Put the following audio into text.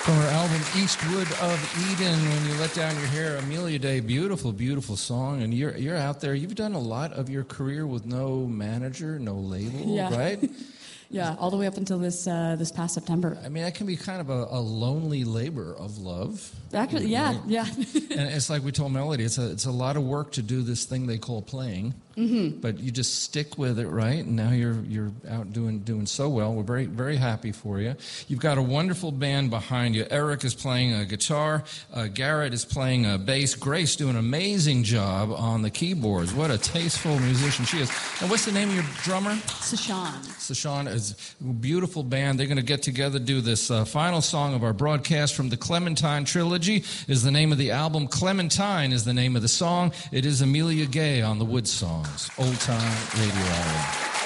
From her album Eastwood of Eden, When You Let Down Your Hair, Amelia Day, beautiful, beautiful song. And you're out there. You've done a lot of your career with no manager, no label, right? Yeah, all the way up until this past September. I mean, that can be kind of a lonely labor of love. Actually, yeah. And it's like we told Melody, it's a lot of work to do this thing they call playing. Mm-hmm. But you just stick with it, right? And now you're out doing so well. We're very, very happy for you. You've got a wonderful band behind you. Eric is playing a guitar. Garrett is playing a bass. Grace doing an amazing job on the keyboards. What a tasteful musician she is. And what's the name of your drummer? Sashawn is a beautiful band. They're going to get together, do this final song of our broadcast from the Clementine Trilogy. Is the name of the album. Clementine is the name of the song. It is Amelia Gay on the Wood Songs. Old Time Radio Hour.